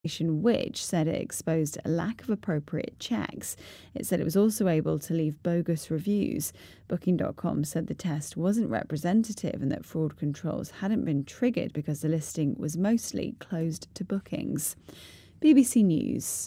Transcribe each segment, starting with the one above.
which said it exposed a lack of appropriate checks. It said it was also able to leave bogus reviews. Booking.com said the test wasn't representative and that fraud controls hadn't been triggered because the listing was mostly closed to bookings. BBC News.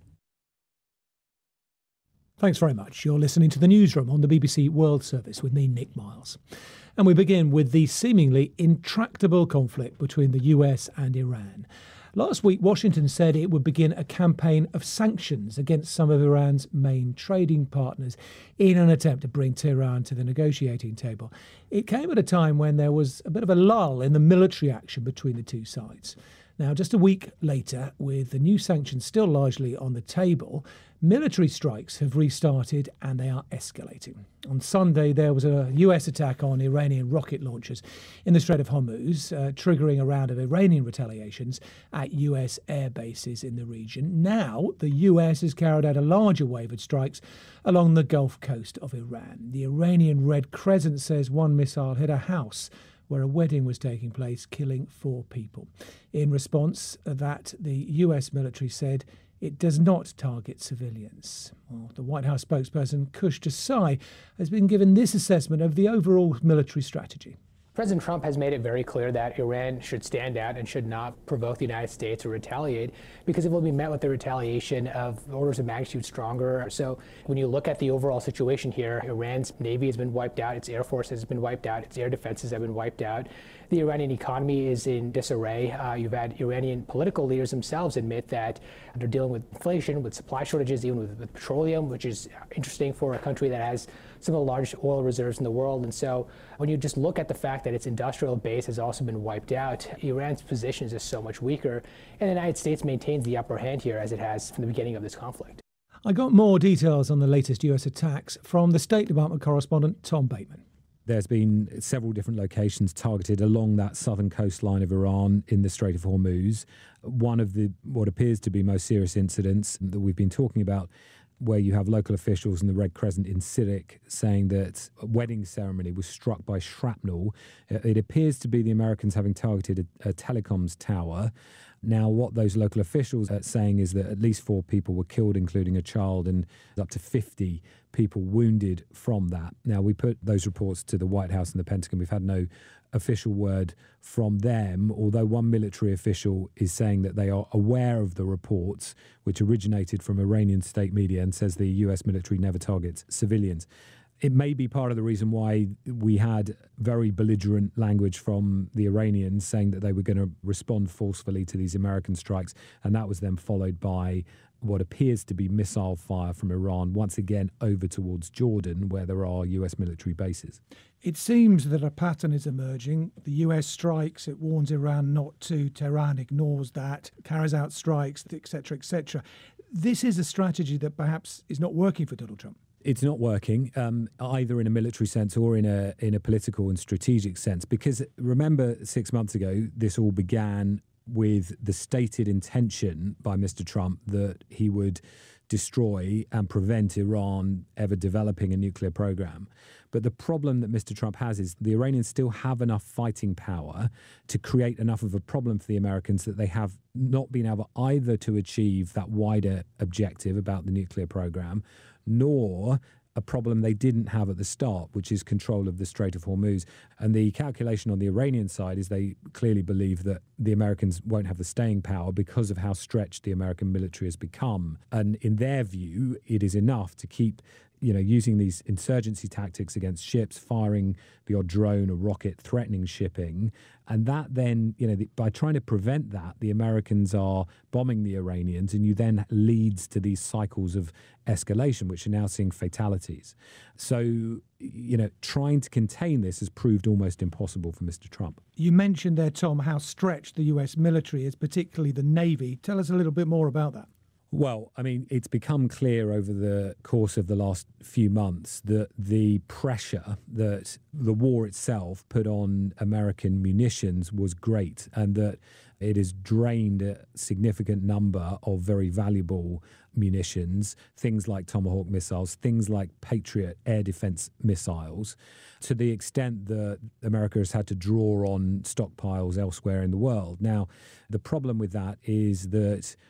Thanks very much. You're listening to the Newsroom on the BBC World Service with me, Nick Miles. And we begin with the seemingly intractable conflict between the US and Iran. Last week, Washington said it would begin a campaign of sanctions against some of Iran's main trading partners in an attempt to bring Tehran to the negotiating table. It came at a time when there was a bit of a lull in the military action between the two sides. Now, just a week later, with the new sanctions still largely on the table, military strikes have restarted and they are escalating. On Sunday, there was a US attack on Iranian rocket launchers in the Strait of Hormuz, triggering a round of Iranian retaliations at US air bases in the region. Now, the US has carried out a larger wave of strikes along the Gulf Coast of Iran. The Iranian Red Crescent says one missile hit a house where a wedding was taking place, killing 4 people. In response to that, the US military said it does not target civilians. Well, the White House spokesperson Kush Desai has been given this assessment of the overall military strategy. President Trump has made it very clear that Iran should stand out and should not provoke the United States or retaliate, because it will be met with the retaliation of orders of magnitude stronger. So when you look at the overall situation here, Iran's Navy has been wiped out, its Air Force has been wiped out, its air defenses have been wiped out. The Iranian economy is in disarray. You've had Iranian political leaders themselves admit that they're dealing with inflation, with supply shortages, even with petroleum, which is interesting for a country that has some of the largest oil reserves in the world. And so when you just look at the fact that its industrial base has also been wiped out, Iran's position is just so much weaker. And the United States maintains the upper hand here, as it has from the beginning of this conflict. I got more details on the latest US attacks from the State Department correspondent Tom Bateman. There's been several different locations targeted along that southern coastline of Iran in the Strait of Hormuz. One of the what appears to be most serious incidents that we've been talking about, where you have local officials in the Red Crescent in Sirik saying that a wedding ceremony was struck by shrapnel. It appears to be the Americans having targeted a telecoms tower. Now, what those local officials are saying is that at least 4 people were killed, including a child, and up to 50 people wounded from that. Now, we put those reports to the White House and the Pentagon. We've had no official word from them, although one military official is saying that they are aware of the reports, which originated from Iranian state media, and says the US military never targets civilians. It may be part of the reason why we had very belligerent language from the Iranians saying that they were going to respond forcefully to these American strikes, and that was then followed by what appears to be missile fire from Iran, once again over towards Jordan, where there are US military bases. It seems that a pattern is emerging. The US strikes, it warns Iran not to. Tehran ignores that, carries out strikes, etc., etc. This is a strategy that perhaps is not working for Donald Trump. It's not working, either in a military sense or in a political and strategic sense, because remember 6 months ago, this all began with the stated intention by Mr. Trump that he would destroy and prevent Iran ever developing a nuclear program. But the problem that Mr. Trump has is the Iranians still have enough fighting power to create enough of a problem for the Americans that they have not been able either to achieve that wider objective about the nuclear program, nor a problem they didn't have at the start, which is control of the Strait of Hormuz. And the calculation on the Iranian side is they clearly believe that the Americans won't have the staying power because of how stretched the American military has become. And in their view, it is enough to keep using these insurgency tactics against ships, firing the odd drone or rocket, threatening shipping. And that then, by trying to prevent that, the Americans are bombing the Iranians, and you then leads to these cycles of escalation, which are now seeing fatalities. So, trying to contain this has proved almost impossible for Mr. Trump. You mentioned there, Tom, how stretched the US military is, particularly the Navy. Tell us a little bit more about that. Well, I mean, it's become clear over the course of the last few months that the pressure that the war itself put on American munitions was great, and that it has drained a significant number of very valuable munitions, things like Tomahawk missiles, things like Patriot air defense missiles, to the extent that America has had to draw on stockpiles elsewhere in the world. Now, the problem with that is that